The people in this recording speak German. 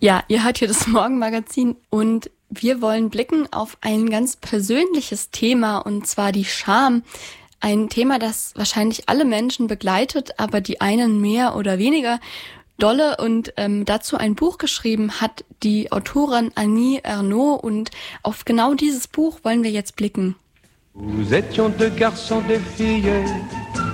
Ja, ihr hört hier das Morgenmagazin und wir wollen blicken auf ein ganz persönliches Thema, und zwar die Scham. Ein Thema, das wahrscheinlich alle Menschen begleitet, aber die einen mehr oder weniger dolle. Und dazu ein Buch geschrieben hat die Autorin Annie Ernaux, und auf genau dieses Buch wollen wir jetzt blicken. Nous étions deux garçons, deux filles,